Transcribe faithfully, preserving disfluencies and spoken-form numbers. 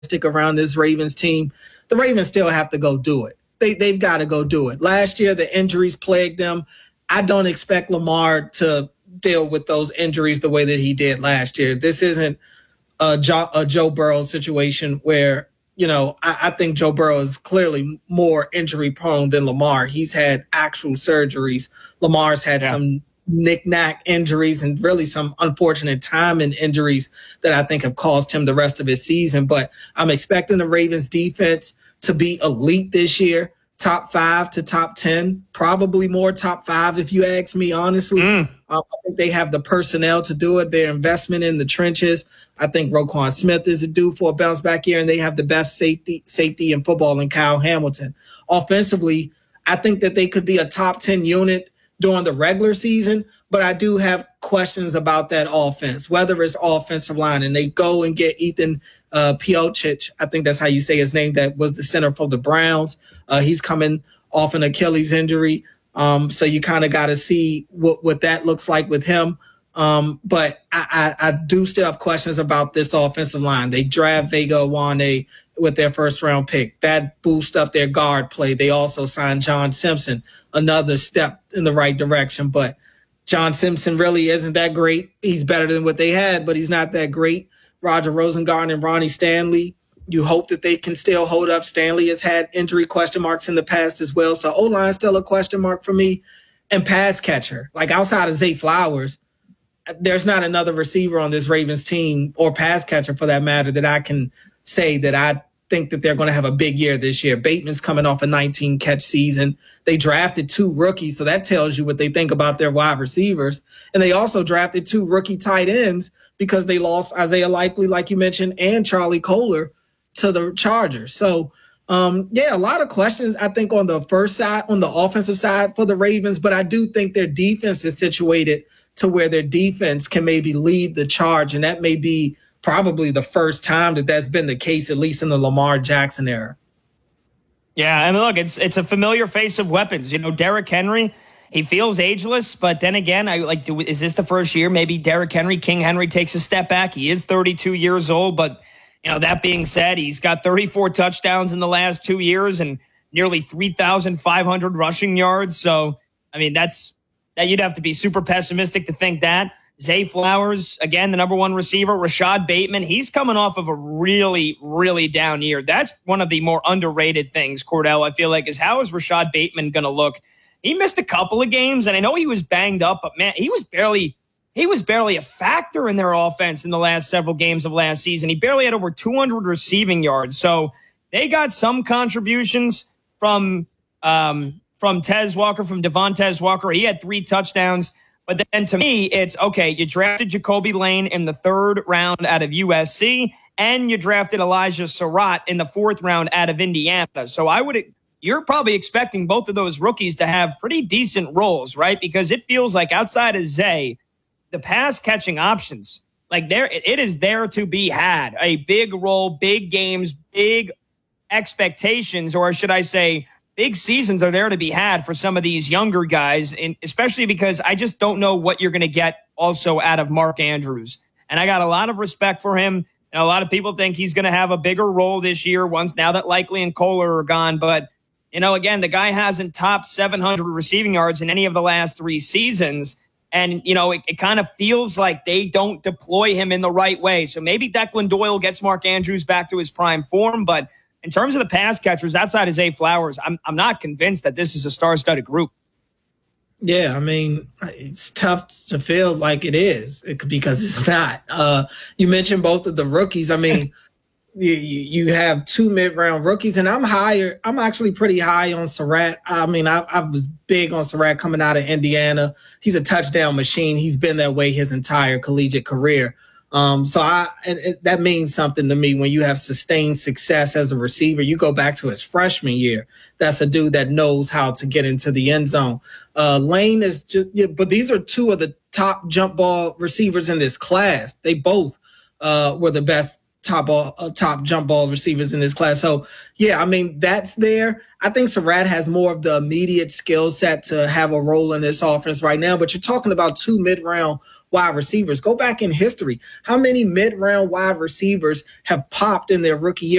around this Ravens team, the Ravens still have to go do it. They, they've got to go do it. Last year, the injuries plagued them. I don't expect Lamar to deal with those injuries the way that he did last year. This isn't a Joe, a Joe Burrow situation where, you know, I, I think Joe Burrow is clearly more injury prone than Lamar. He's had actual surgeries. Lamar's had yeah. some knick-knack injuries and really some unfortunate timing injuries that I think have cost him the rest of his season. But I'm expecting the Ravens defense to be elite this year. Top five to top ten, probably more top five if you ask me, honestly. Mm. Um, I think they have the personnel to do it. Their investment in the trenches. I think Roquan Smith is a due for a bounce back year, and they have the best safety safety in football in Kyle Hamilton. Offensively, I think that they could be a top ten unit during the regular season, but I do have questions about that offense, whether it's offensive line, and they go and get Ethan Uh, Piocic, I think that's how you say his name, that was the center for the Browns. Uh, he's coming off an Achilles injury. Um, so you kind of got to see what, what that looks like with him. Um, but I, I, I do still have questions about this offensive line. They draft Vega Iwane with their first round pick. That boosts up their guard play. They also signed John Simpson, another step in the right direction. But John Simpson really isn't that great. He's better than what they had, but he's not that great. Roger Rosengarten and Ronnie Stanley, you hope that they can still hold up. Stanley has had injury question marks in the past as well. So O-line is still a question mark for me. And pass catcher, like outside of Zay Flowers, there's not another receiver on this Ravens team, or pass catcher for that matter, that I can say that I think that they're going to have a big year this year. Bateman's coming off a nineteen catch season. They drafted two rookies, so that tells you what they think about their wide receivers. And they also drafted two rookie tight ends because they lost Isaiah Likely, like you mentioned, and Charlie Kohler to the Chargers. So, um, yeah, a lot of questions, I think, on the first side, on the offensive side for the Ravens, but I do think their defense is situated to where their defense can maybe lead the charge, and that may be probably the first time that that's been the case, at least in the Lamar Jackson era. Yeah, I mean, look, it's it's a familiar face of weapons. You know, Derrick Henry, he feels ageless, but then again, I like, do, is this the first year? Maybe Derrick Henry, King Henry takes a step back. He is thirty-two years old, but, you know, that being said, he's got thirty-four touchdowns in the last two years and nearly three thousand five hundred rushing yards. So, I mean, that's that you'd have to be super pessimistic to think that. Zay Flowers, again, the number one receiver. Rashad Bateman, he's coming off of a really, really down year. That's one of the more underrated things, Cordell, I feel like, is how is Rashad Bateman going to look? He missed a couple of games, and I know he was banged up, but, man, he was barely he was barely a factor in their offense in the last several games of last season. He barely had over two hundred receiving yards. So they got some contributions from um, from Tez Walker, from Devontae Walker. He had three touchdowns. But then to me, it's, okay, you drafted Jacoby Lane in the third round out of U S C, and you drafted Elijah Surratt in the fourth round out of Indiana. So I would, you're probably expecting both of those rookies to have pretty decent roles, right? Because it feels like outside of Zay, the pass catching options, like there, it is there to be had. A big role, big games, big expectations, or should I say, big seasons are there to be had for some of these younger guys, and especially because I just don't know what you're going to get also out of Mark Andrews. And I got a lot of respect for him, and a lot of people think he's going to have a bigger role this year once now that Likely and Kohler are gone. But, you know, again, the guy hasn't topped seven hundred receiving yards in any of the last three seasons. And, you know, it, it kind of feels like they don't deploy him in the right way. So maybe Declan Doyle gets Mark Andrews back to his prime form, but in terms of the pass catchers outside of Zay Flowers, I'm I'm not convinced that this is a star-studded group. Yeah, I mean, it's tough to feel like it is because it's not. Uh, you mentioned both of the rookies. I mean, you, you have two mid-round rookies, and I'm higher. I'm actually pretty high on Surratt. I mean, I, I was big on Surratt coming out of Indiana. He's a touchdown machine. He's been that way his entire collegiate career. Um, so I, and it, that means something to me when you have sustained success as a receiver. You go back to his freshman year. That's a dude that knows how to get into the end zone. Uh, Lane is just, yeah, but these are two of the top jump ball receivers in this class. They both, uh, were the best top ball, uh, top jump ball receivers in this class. So yeah, I mean, that's there. I think Surratt has more of the immediate skill set to have a role in this offense right now, but you're talking about two mid-round wide receivers. Go back in history. How many mid-round wide receivers have popped in their rookie year?